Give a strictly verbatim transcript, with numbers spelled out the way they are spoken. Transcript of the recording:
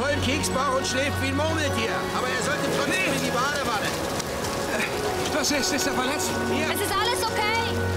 vollen Keksbauch und schläft wie ein Murmeltier. Aber er sollte trotzdem in die Badewanne. Was ist? Ist er verletzt? Hier. Es ist alles okay.